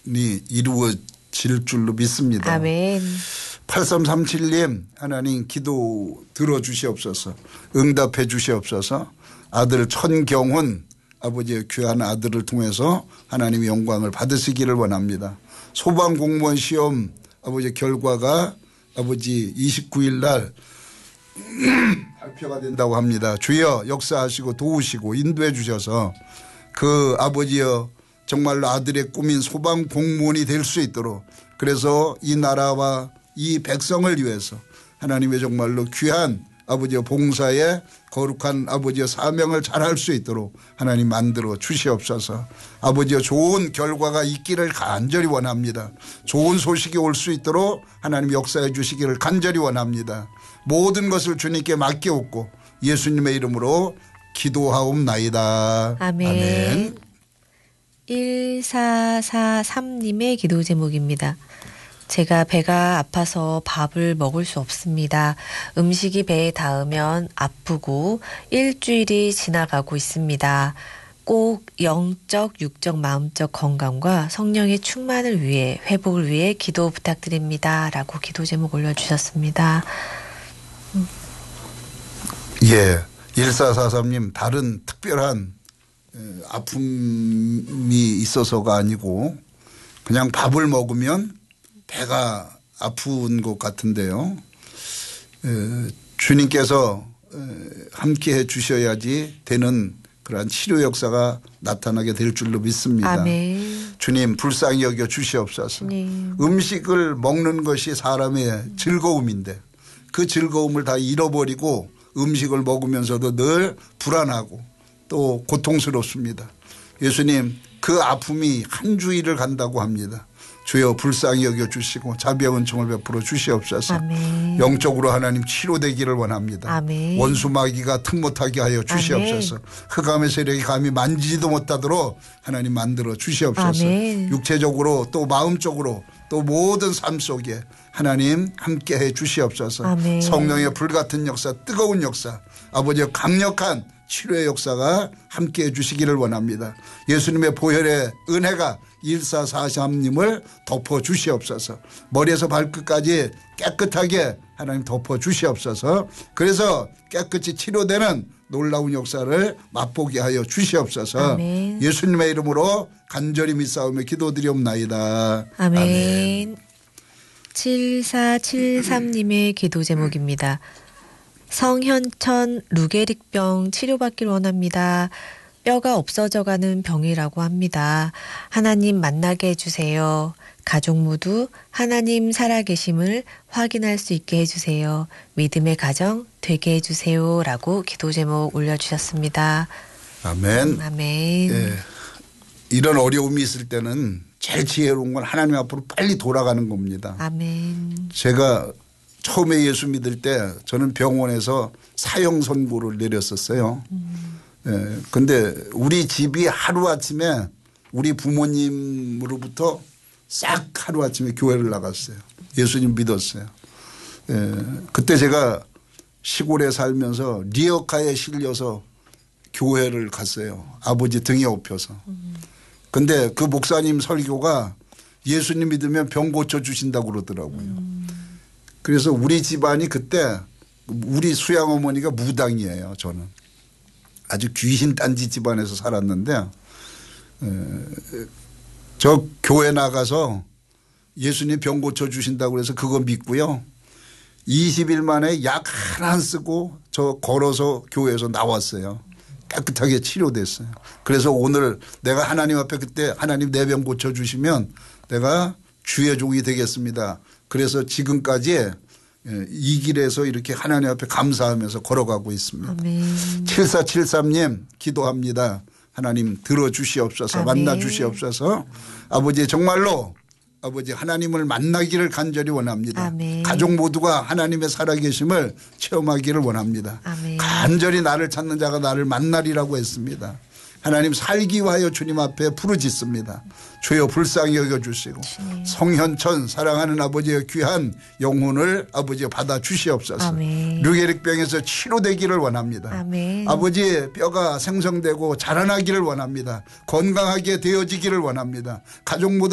이루어질 줄로 믿습니다. 아멘. 8337님 하나님 기도 들어주시옵소서. 응답해 주시옵소서. 아들 천경훈 아버지의 귀한 아들을 통해서 하나님의 영광을 받으시기를 원합니다. 소방공무원 시험 아버지 결과가 아버지 29일 날 발표가 된다고 합니다. 주여 역사하시고 도우시고 인도해 주셔서 그 아버지여 정말로 아들의 꿈인 소방공무원이 될 수 있도록 그래서 이 나라와 이 백성을 위해서 하나님의 정말로 귀한 아버지의 봉사에 거룩한 아버지의 사명을 잘할 수 있도록 하나님 만들어 주시옵소서. 아버지의 좋은 결과가 있기를 간절히 원합니다. 좋은 소식이 올 수 있도록 하나님 역사해 주시기를 간절히 원합니다. 모든 것을 주님께 맡겨옵고 예수님의 이름으로 기도하옵나이다. 아멘. 아멘. 1443님의 기도 제목입니다. 제가 배가 아파서 밥을 먹을 수 없습니다. 음식이 배에 닿으면 아프고 일주일이 지나가고 있습니다. 꼭 영적, 육적, 마음적 건강과 성령의 충만을 위해 회복을 위해 기도 부탁드립니다. 라고 기도 제목 올려주셨습니다. 예, 1443님 다른 특별한 아픔이 있어서가 아니고 그냥 밥을 먹으면 배가 아픈 것 같은데요. 주님께서 함께 해 주셔야지 되는 그러한 치료 역사가 나타나게 될 줄로 믿습니다. 아멘. 주님 불쌍히 여겨 주시옵소서. 음식을 먹는 것이 사람의 즐거움인데 그 즐거움을 다 잃어버리고 음식을 먹으면서도 늘 불안하고 또 고통스럽습니다. 예수님 그 아픔이 한 주일을 간다고 합니다. 주여 불쌍히 여겨주시고 자비와 은총을 베풀어 주시옵소서. 아멘. 영적으로 하나님 치료되기를 원합니다. 아멘. 원수 마귀가 틈 못하게 하여 주시옵소서. 아멘. 흑암의 세력이 감히 만지지도 못하도록 하나님 만들어 주시옵소서. 아멘. 육체적으로 또 마음적으로 또 모든 삶 속에 하나님 함께해 주시옵소서. 아멘. 성령의 불같은 역사 뜨거운 역사 아버지의 강력한 치료의 역사가 함께해 주시기를 원합니다. 예수님의 보혈의 은혜가 1443님을 덮어 주시옵소서. 머리에서 발끝까지 깨끗하게 하나님 덮어 주시옵소서. 그래서 깨끗이 치료되는 놀라운 역사를 맛보게 하여 주시옵소서. 아멘. 예수님의 이름으로 간절히 믿사오며 기도드리옵나이다. 아멘. 아멘. 7473님의 기도 제목입니다. 성현천 루게릭병 치료받길 원합니다. 뼈가 없어져가는 병이라고 합니다. 하나님 만나게 해주세요. 가족 모두 하나님 살아계심을 확인할 수 있게 해주세요. 믿음의 가정 되게 해주세요. 라고 기도 제목 올려주셨습니다. 아멘. 아멘. 예. 이런 어려움이 있을 때는 제일 지혜로운 건 하나님 앞으로 빨리 돌아가는 겁니다. 아멘. 제가 처음에 예수 믿을 때 저는 병원에서 사형 선고를 내렸었어요. 그런데 우리 집이 하루아침에 우리 부모님으로부터 싹 하루아침에 교회를 나갔어요. 예수님 믿었어요. 그때 제가 시골에 살면서 리어카에 실려서 교회를 갔어요. 아버지 등에 업혀서. 그런데 그 목사님 설교가 예수님 믿으면 병 고쳐주신다고 그러더라고요. 그래서 우리 집안이 그때 우리 수양 어머니가 무당이에요. 저는 아주 귀신 딴지 집안에서 살았는데 저 교회 나가서 예수님 병 고쳐주신다고 해서 그거 믿고요. 20일 만에 약 하나 안 쓰고 저 걸어서 교회에서 나왔어요. 깨끗하게 치료됐어요. 그래서 오늘 내가 하나님 앞에 그때 하나님 내 병 고쳐주시면 내가 주의 종이 되겠습니다. 그래서 지금까지 이 길에서 이렇게 하나님 앞에 감사하면서 걸어가고 있습니다. 아멘. 7473님 기도합니다. 하나님 들어주시옵소서. 아멘. 만나 주시옵소서. 아버지 정말로 아버지 하나님을 만나기를 간절히 원합니다. 아멘. 가족 모두가 하나님의 살아계심을 체험하기를 원합니다. 아멘. 간절히 나를 찾는 자가 나를 만나리라고 했습니다. 하나님 살기 위하여 주님 앞에 부르짖습니다. 주여 불쌍히 여겨주시고 성현천 사랑하는 아버지의 귀한 영혼을 아버지 받아 주시옵소서. 류게릭병에서 치료되기를 원합니다. 아멘. 아버지 뼈가 생성되고 자라나기를 원합니다. 건강하게 되어지기를 원합니다. 가족 모두